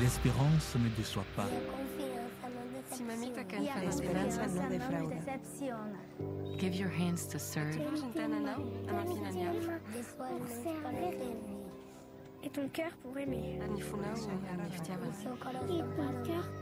l'espérance ne déçoit pas. La esperanza no defrauda. Give your hands to serve. Et ton cœur pour aimer. Ni funau, ni ftiava. Et ton cœur